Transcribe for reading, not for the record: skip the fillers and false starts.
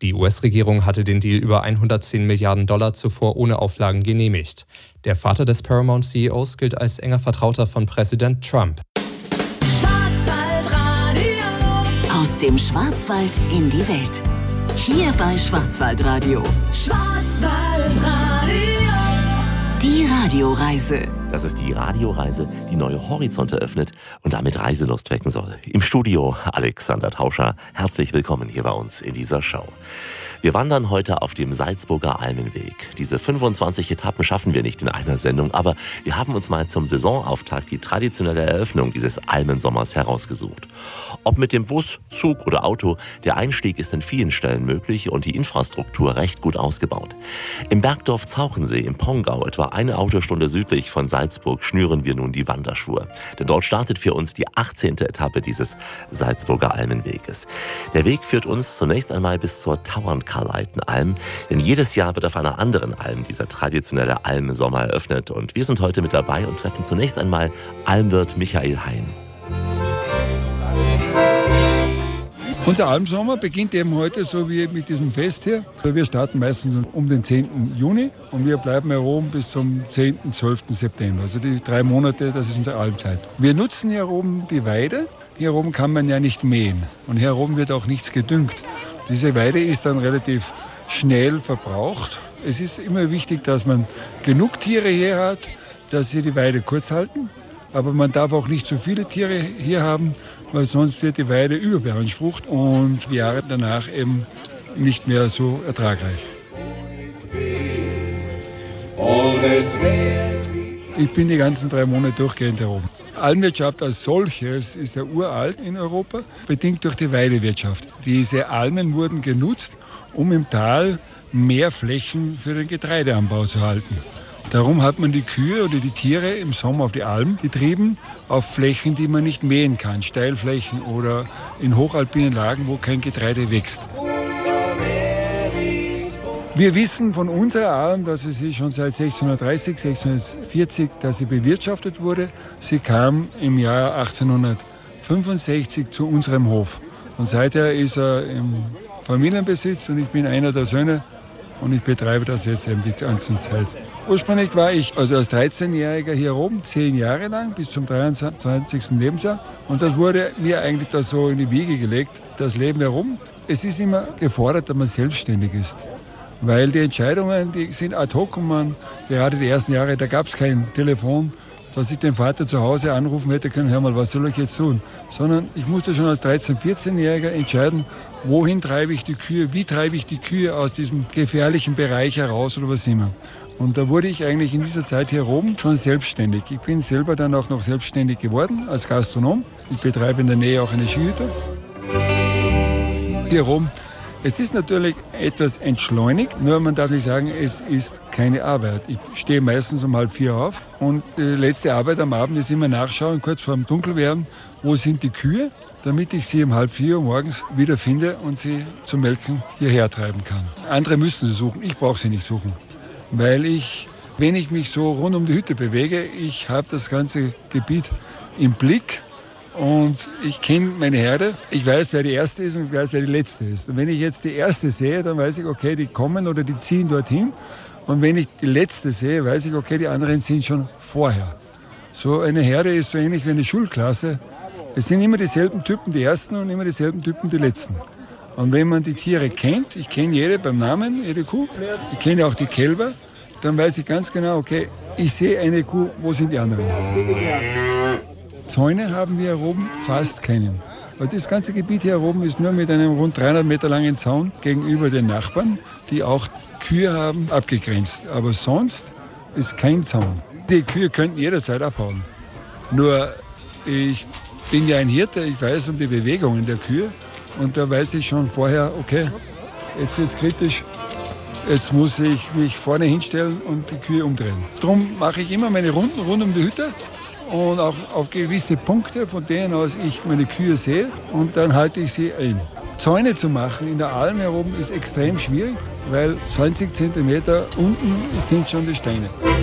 Die US-Regierung hatte den Deal über 110 Milliarden $ zuvor ohne Auflagen genehmigt. Der Vater des Paramount-CEOs gilt als enger Vertrauter von Präsident Trump. Schwarzwaldradio. Aus dem Schwarzwald in die Welt. Hier bei Schwarzwaldradio. Schwarzwaldradio. Die Radioreise. Das ist die Radioreise, die neue Horizonte öffnet und damit Reiselust wecken soll. Im Studio Alexander Tauscher. Herzlich willkommen hier bei uns in dieser Show. Wir wandern heute auf dem Salzburger Almenweg. Diese 25 Etappen schaffen wir nicht in einer Sendung, aber wir haben uns mal zum Saisonauftakt die traditionelle Eröffnung dieses Almensommers herausgesucht. Ob mit dem Bus, Zug oder Auto, der Einstieg ist in vielen Stellen möglich und die Infrastruktur recht gut ausgebaut. Im Bergdorf Zauchensee im Pongau, etwa eine Autostunde südlich von Salzburg, schnüren wir nun die Wanderschwur. Denn dort startet für uns die 18. Etappe dieses Salzburger Almenweges. Der Weg führt uns zunächst einmal bis zur Tauernkarleitenalm, denn jedes Jahr wird auf einer anderen Alm dieser traditionelle Almsommer eröffnet und wir sind heute mit dabei und treffen zunächst einmal Almwirt Michael Hein. Unser Almsommer beginnt eben heute so wie mit diesem Fest hier. Wir starten meistens um den 10. Juni und wir bleiben hier oben bis zum 10., 12. September. Also die 3 Monate, das ist unsere Almzeit. Wir nutzen hier oben die Weide. Hier oben kann man ja nicht mähen und hier oben wird auch nichts gedüngt. Diese Weide ist dann relativ schnell verbraucht. Es ist immer wichtig, dass man genug Tiere hier hat, dass sie die Weide kurz halten. Aber man darf auch nicht zu viele Tiere hier haben, weil sonst wird die Weide überbeansprucht und die Jahre danach eben nicht mehr so ertragreich. Ich bin die ganzen 3 Monate durchgehend hier oben. Almwirtschaft als solches ist ja uralt in Europa, bedingt durch die Weidewirtschaft. Diese Almen wurden genutzt, um im Tal mehr Flächen für den Getreideanbau zu halten. Darum hat man die Kühe oder die Tiere im Sommer auf die Alm getrieben, auf Flächen, die man nicht mähen kann, Steilflächen oder in hochalpinen Lagen, wo kein Getreide wächst. Wir wissen von unserer Alm, dass sie schon seit 1630, 1640, dass sie bewirtschaftet wurde. Sie kam im Jahr 1865 zu unserem Hof. Und seither ist er im Familienbesitz und ich bin einer der Söhne und ich betreibe das jetzt eben die ganze Zeit. Ursprünglich war ich also als 13-Jähriger hier oben, 10 Jahre lang, bis zum 23. Lebensjahr. Und das wurde mir eigentlich da so in die Wiege gelegt, das Leben herum. Es ist immer gefordert, dass man selbstständig ist. Weil die Entscheidungen, die sind ad hoc und gerade die ersten Jahre, da gab es kein Telefon, dass ich den Vater zu Hause anrufen hätte können, hör mal, was soll ich jetzt tun? Sondern ich musste schon als 13-, 14-Jähriger entscheiden, wohin treibe ich die Kühe, wie treibe ich die Kühe aus diesem gefährlichen Bereich heraus oder was immer. Und da wurde ich eigentlich in dieser Zeit hier oben schon selbstständig. Ich bin selber dann auch noch selbstständig geworden als Gastronom. Ich betreibe in der Nähe auch eine Skihütte. Hier oben. Es ist natürlich etwas entschleunigt, nur man darf nicht sagen, es ist keine Arbeit. Ich stehe meistens um 3:30 auf und die letzte Arbeit am Abend ist immer nachschauen, kurz vor dem Dunkelwerden, wo sind die Kühe, damit ich sie um 3:30 morgens wieder finde und sie zum Melken hierher treiben kann. Andere müssen sie suchen, ich brauche sie nicht suchen, weil wenn ich mich so rund um die Hütte bewege, ich habe das ganze Gebiet im Blick. Und ich kenne meine Herde. Ich weiß, wer die erste ist und ich weiß, wer die letzte ist. Und wenn ich jetzt die erste sehe, dann weiß ich, okay, die kommen oder die ziehen dorthin. Und wenn ich die letzte sehe, weiß ich, okay, die anderen sind schon vorher. So eine Herde ist so ähnlich wie eine Schulklasse. Es sind immer dieselben Typen, die ersten, und immer dieselben Typen, die letzten. Und wenn man die Tiere kennt, ich kenne jede beim Namen, jede Kuh, ich kenne auch die Kälber, dann weiß ich ganz genau, okay, ich sehe eine Kuh, wo sind die anderen? Zäune haben wir hier oben fast keinen. Weil das ganze Gebiet hier oben ist nur mit einem rund 300 Meter langen Zaun gegenüber den Nachbarn, die auch Kühe haben, abgegrenzt. Aber sonst ist kein Zaun. Die Kühe könnten jederzeit abhauen. Nur ich bin ja ein Hirte, ich weiß um die Bewegungen der Kühe und da weiß ich schon vorher, okay, jetzt wird es kritisch, jetzt muss ich mich vorne hinstellen und die Kühe umdrehen. Darum mache ich immer meine Runden rund um die Hütte. Und auch auf gewisse Punkte, von denen aus ich meine Kühe sehe, und dann halte ich sie ein. Zäune zu machen in der Alm herum ist extrem schwierig, weil 20 Zentimeter unten sind schon die Steine.